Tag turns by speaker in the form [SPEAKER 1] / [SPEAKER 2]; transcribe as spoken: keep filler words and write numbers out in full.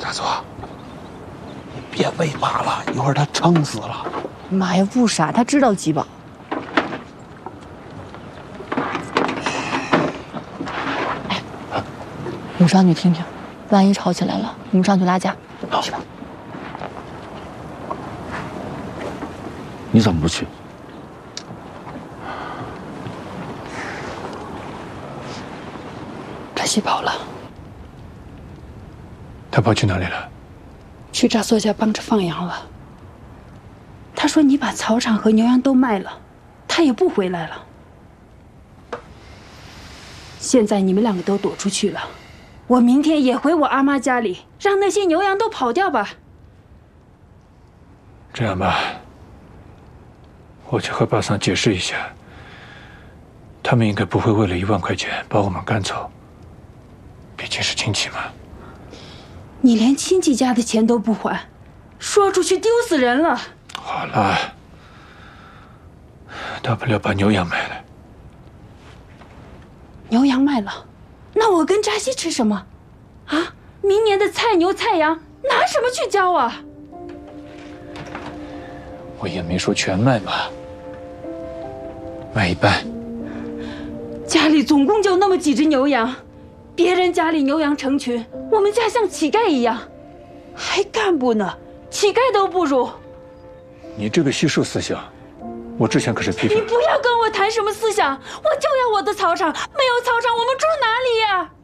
[SPEAKER 1] 大佐，你别喂马了，一会儿它撑死了。
[SPEAKER 2] 马又不傻，他知道鸡宝。哎，五少，你听听，万一吵起来了，我们上去拉架。好，去吧。
[SPEAKER 3] 你怎么不去？
[SPEAKER 2] 可惜跑了。
[SPEAKER 4] 他跑去哪里了？
[SPEAKER 2] 去扎索家帮着放羊了。他说你把草场和牛羊都卖了，他也不回来了。现在你们两个都躲出去了，我明天也回我阿妈家里，让那些牛羊都跑掉吧。
[SPEAKER 4] 这样吧，我去和巴桑解释一下，他们应该不会为了一万块钱把我们赶走，毕竟是亲戚嘛。
[SPEAKER 2] 你连亲戚家的钱都不还，说出去丢死人了。
[SPEAKER 4] 好了，大不了把牛羊卖了。
[SPEAKER 2] 牛羊卖了，那我跟扎西吃什么？啊，明年的菜牛菜羊拿什么去交啊？
[SPEAKER 4] 我也没说全卖嘛，卖一半。
[SPEAKER 2] 家里总共就那么几只牛羊，别人家里牛羊成群，我们家像乞丐一样，还干部呢，乞丐都不如。
[SPEAKER 4] 你这个稀疏思想，我之前可是批评。
[SPEAKER 2] 你不要跟我谈什么思想，我就要我的草场，没有草场我们住哪里呀？